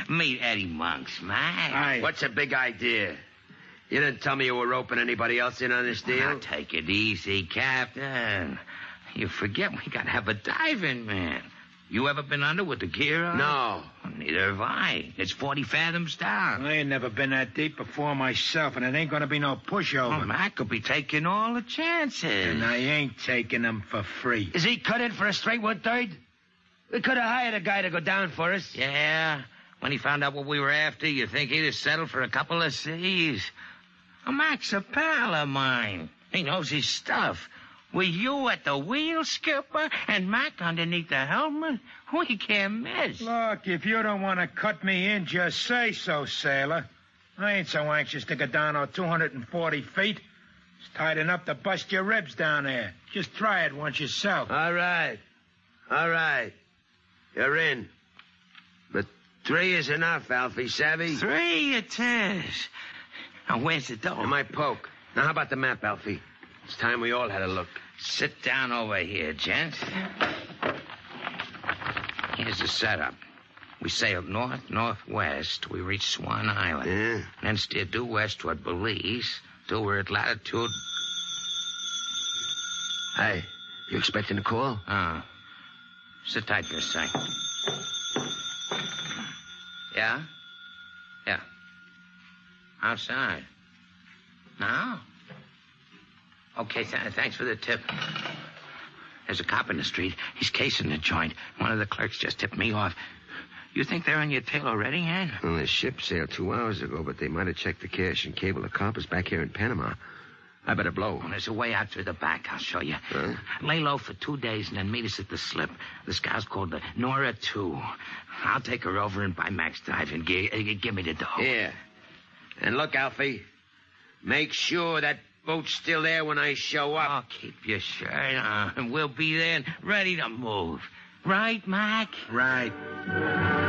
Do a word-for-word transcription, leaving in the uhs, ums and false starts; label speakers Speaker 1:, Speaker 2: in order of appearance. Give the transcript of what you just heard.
Speaker 1: Meet Eddie Monks, Mac.
Speaker 2: Aye.
Speaker 3: What's a big idea? You didn't tell me you were roping anybody else in on this deal?
Speaker 1: Now, take it easy, Captain. You forget we gotta have a diving man. You ever been under with the gear on?
Speaker 3: No.
Speaker 1: Well, neither have I. It's forty fathoms down.
Speaker 2: I ain't never been that deep before myself, and it ain't gonna be no pushover.
Speaker 1: Oh, Mac could be taking all the chances.
Speaker 2: And I ain't taking them for free.
Speaker 3: Is he cut in for a straight one-third? We could have hired a guy to go down for us.
Speaker 1: Yeah. When he found out what we were after, you think he'd have settled for a couple of C's? Oh, Mac's a pal of mine. He knows his stuff. With you at the wheel, Skipper, and Mac underneath the helmet, we can't miss.
Speaker 2: Look, if you don't want to cut me in, just say so, sailor. I ain't so anxious to go down on two hundred forty feet. It's tight enough to bust your ribs down there. Just try it once yourself.
Speaker 3: All right. All right. You're in. But three is enough, Alfie, savvy?
Speaker 1: Three it is. Now, where's the door?
Speaker 3: And my poke. Now, how about the map, Alfie? It's time we all had a look.
Speaker 1: Sit down over here, gents. Here's the setup. We sailed north-northwest. We reached Swan Island.
Speaker 3: Yeah?
Speaker 1: Then steered due west toward Belize till we're at latitude...
Speaker 3: Hey, you expecting a call?
Speaker 1: Oh. Sit tight for a sec. Yeah? Yeah. Outside. Now? Okay, th- thanks for the tip. There's a cop in the street. He's casing the joint. One of the clerks just tipped me off. You think they're on your tail already, Ed?
Speaker 3: Well, the ship sailed two hours ago, but they might have checked the cache and cable the compass back here in Panama. I better blow.
Speaker 1: Well, there's a way out through the back. I'll show you.
Speaker 3: Huh?
Speaker 1: Lay low for two days and then meet us at the slip. The scout's called the Nora two. I'll take her over and buy Mac's diving gear. Uh, Give me the dough.
Speaker 3: Here. And look, Alfie, make sure that boat's still there when I show up.
Speaker 1: Oh, keep your shirt on. We'll be there and ready to move. Right, Mac?
Speaker 2: Right.